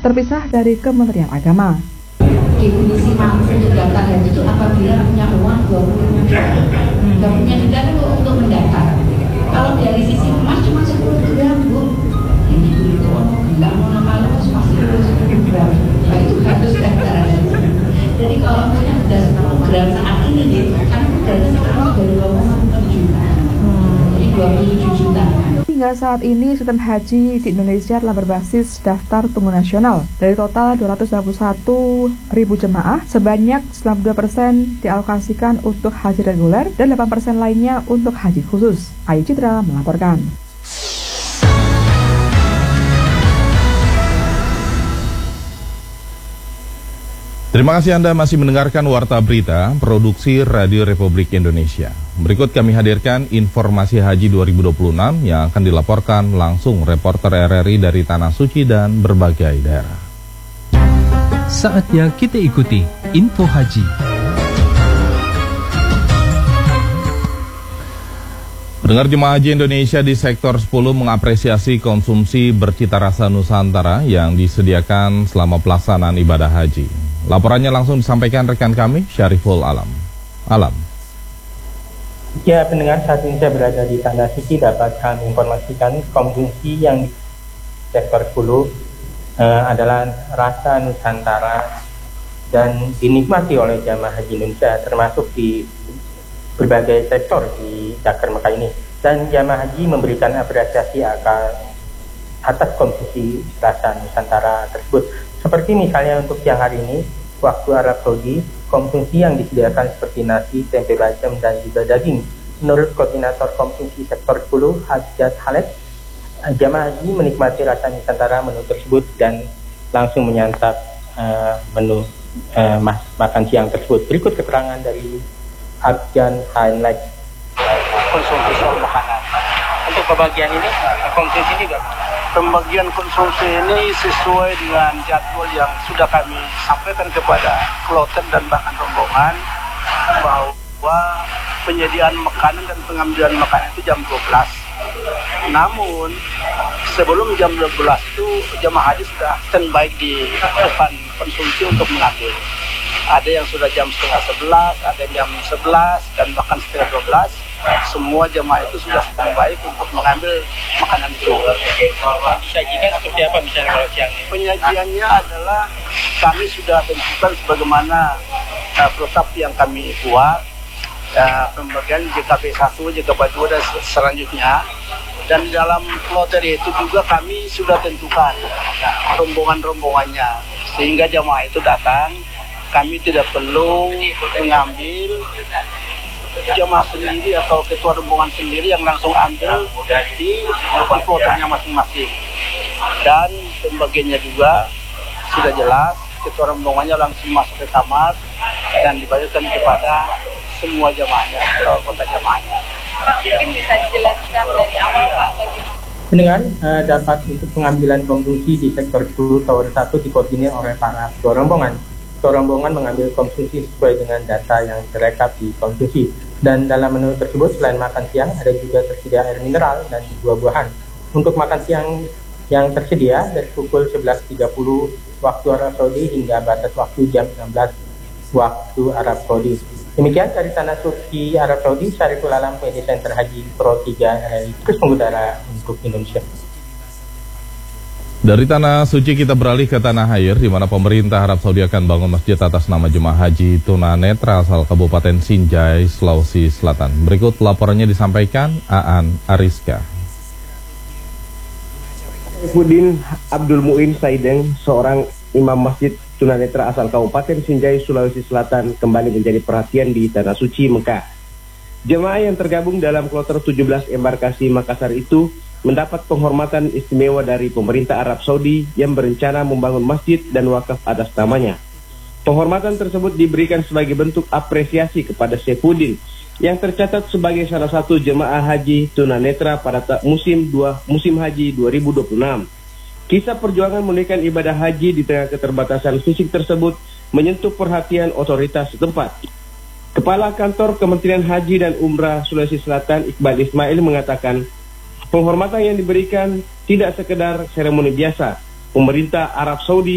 terpisah dari Kementerian Agama. Definisi mampu untuk daftar haji itu apabila punya uang 25 juta. Gak punya juga kan untuk mendaftar. Kalau dari sisi emas cuma 10 gram, Bu. Ini itu gila, mau malu masih 10 gram. Nah itu harus daftar haji. Jadi kalau punya sudah 10 gram saat ini gitu, kan berarti sekarang baru 27 juta. Jadi 27 juta. Hingga saat ini sistem haji di Indonesia telah berbasis daftar tunggu nasional. Dari total 221.000 jemaah, sebanyak 92% dialokasikan untuk haji reguler dan 8% lainnya untuk haji khusus. Ayu Citra melaporkan. Terima kasih Anda masih mendengarkan Warta Berita, produksi Radio Republik Indonesia. Berikut kami hadirkan informasi haji 2026 yang akan dilaporkan langsung reporter RRI dari Tanah Suci dan berbagai daerah. Saatnya kita ikuti info haji. Pendengar jemaah haji Indonesia di sektor 10 mengapresiasi konsumsi bercita rasa Nusantara yang disediakan selama pelaksanaan ibadah haji. Laporannya langsung disampaikan rekan kami, Syariful Alam. Ya, pendengar, saat ini saya berada di Tanah Suci dapat kami informasikan konsumsi yang di sektor 10 adalah rasa Nusantara dan dinikmati oleh jamaah haji Indonesia termasuk di berbagai sektor di Jakar Mekah ini. Dan jamaah haji memberikan apresiasi atas konsumsi rasa Nusantara tersebut. Seperti misalnya untuk siang hari ini, waktu Arab Saudi, konsumsi yang disediakan seperti nasi, tempe bacem, dan juga daging. Menurut Koordinator Konsumsi Sektor 10, Hajjat Khaled, jamaah haji menikmati rasa Nusantara menu tersebut dan langsung menyantap menu makan siang tersebut. Berikut keterangan dari Hajjat Khaled. Konsumsi soal makanan. Untuk pembagian ini, konsumsi ini pembagian konsumsi ini sesuai dengan jadwal yang sudah kami sampaikan kepada kloter dan bahkan rombongan bahwa penyediaan makanan dan pengambilan makanan itu jam 12. Namun sebelum jam 12 itu jemaah haji sudah standby di depan konsumsi untuk mengambil. Ada yang sudah jam setengah 11, ada jam 11 dan bahkan setengah 12. Semua jemaah itu sudah standby untuk mengambil makanan itu. Disajikan seperti apa misalnya kalau siang ini? Penyajiannya adalah kami sudah tentukan sebagaimana protap yang kami buat, pembagian JKP 1, JKP 2 dan selanjutnya. Dan dalam kloter itu juga kami sudah tentukan rombongan-rombongannya, sehingga jemaah itu datang, kami tidak perlu mengambil jemaah sendiri atau ketua rombongan sendiri yang langsung ambil di kloternya masing-masing. Dan pembagiannya juga sudah jelas, ketua rombongannya langsung masuk ke kamar dan dibagikan kepada semua jemaahnya atau kota jemaahnya. Mungkin bisa dijelaskan dari awal Pak bagaimana? Pendengar, dapat untuk pengambilan konsumsi di sektor 10 Tower 1 dikoordinir oleh para ketua rombongan. Ketua rombongan mengambil konsumsi sesuai dengan data yang terekap di konsumsi. Dan dalam menu tersebut selain makan siang ada juga tersedia air mineral dan buah-buahan. Untuk makan siang yang tersedia dari pukul 11.30 waktu Arab Saudi hingga batas waktu jam 16 waktu Arab Saudi. Demikian dari Tanah Suci Arab Saudi, Syariful Alam, PD Center Haji Pro 3 RRI, terus mengudara untuk Indonesia. Dari Tanah Suci kita beralih ke Tanah Air, di mana pemerintah Arab Saudi akan bangun masjid atas nama jemaah haji tunanetra asal Kabupaten Sinjai, Sulawesi Selatan. Berikut laporannya disampaikan Aan Ariska. Saifuddin Abdul Muin Saideng, seorang imam masjid tunanetra asal Kabupaten Sinjai, Sulawesi Selatan, kembali menjadi perhatian di Tanah Suci Mekah. Jemaah yang tergabung dalam kloter 17 embarkasi Makassar itu mendapat penghormatan istimewa dari pemerintah Arab Saudi yang berencana membangun masjid dan wakaf atas namanya. Penghormatan tersebut diberikan sebagai bentuk apresiasi kepada Saifuddin yang tercatat sebagai salah satu jemaah haji tunanetra pada musim haji 2026. Kisah perjuangan menunaikan ibadah haji di tengah keterbatasan fisik tersebut menyentuh perhatian otoritas setempat. Kepala Kantor Kementerian Haji dan Umrah Sulawesi Selatan, Iqbal Ismail, mengatakan penghormatan yang diberikan tidak sekedar seremoni biasa. Pemerintah Arab Saudi